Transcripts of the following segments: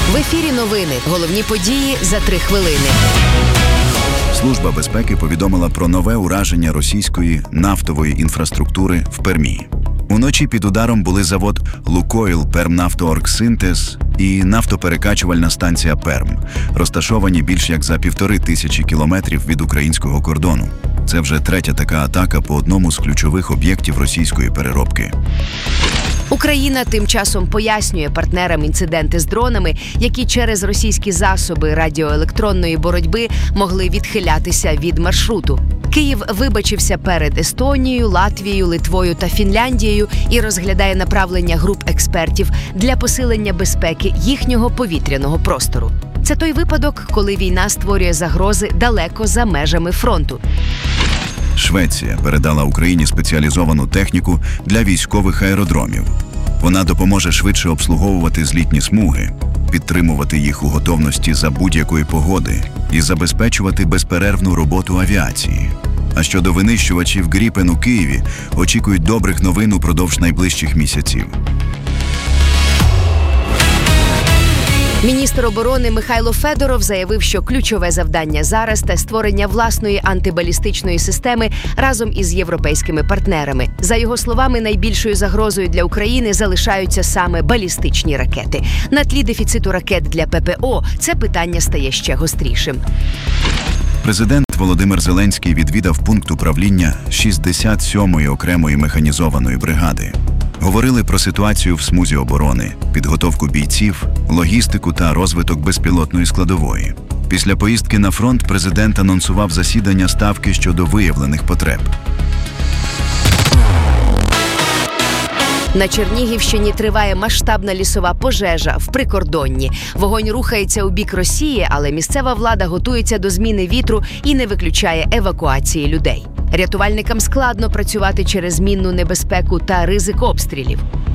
В ефірі новини. Головні події за 3 хвилини. Служба безпеки повідомила про нове ураження російської нафтової інфраструктури в Пермі. Уночі під ударом були завод «Лукойл Пермнафтооргсинтез» і нафтоперекачувальна станція «Перм», розташовані більш як за 1500 кілометрів від українського кордону. Це вже третя така атака по одному з ключових об'єктів російської переробки. Україна тим часом пояснює партнерам інциденти з дронами, які через російські засоби радіоелектронної боротьби могли відхилятися від маршруту. Київ вибачився перед Естонією, Латвією, Литвою та Фінляндією і розглядає направлення груп експертів для посилення безпеки їхнього повітряного простору. Це той випадок, коли війна створює загрози далеко за межами фронту. Швеція передала Україні спеціалізовану техніку для військових аеродромів. Вона допоможе швидше обслуговувати злітні смуги, підтримувати їх у готовності за будь-якої погоди і забезпечувати безперервну роботу авіації. А щодо винищувачів «Гріпен» у Києві, очікують добрих новин упродовж найближчих місяців. Міністр оборони Михайло Федоров заявив, що ключове завдання зараз – це створення власної антибалістичної системи разом із європейськими партнерами. За його словами, найбільшою загрозою для України залишаються саме балістичні ракети. На тлі дефіциту ракет для ППО це питання стає ще гострішим. Президент Володимир Зеленський відвідав пункт управління 67-ї окремої механізованої бригади. Говорили про ситуацію в смузі оборони, підготовку бійців, логістику та розвиток безпілотної складової. Після поїздки на фронт президент анонсував засідання ставки щодо виявлених потреб. На Чернігівщині триває масштабна лісова пожежа в прикордонні. Вогонь рухається у бік Росії, але місцева влада готується до зміни вітру і не виключає евакуації людей. Рятувальникам складно працювати через мінну небезпеку та ризик обстрілів.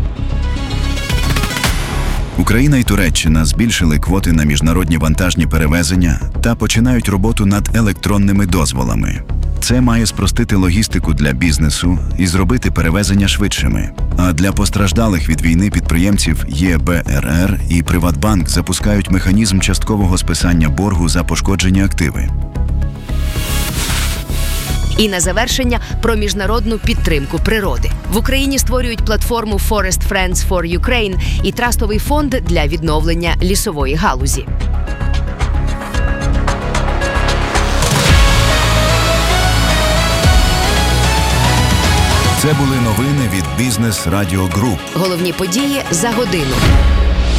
Україна і Туреччина збільшили квоти на міжнародні вантажні перевезення та починають роботу над електронними дозволами. Це має спростити логістику для бізнесу і зробити перевезення швидшими. А для постраждалих від війни підприємців ЄБРР і Приватбанк запускають механізм часткового списання боргу за пошкоджені активи. І на завершення про міжнародну підтримку природи. В Україні створюють платформу Forest Friends for Ukraine і трастовий фонд для відновлення лісової галузі. Це були новини від Бізнес Радіо Груп. Головні події за годину.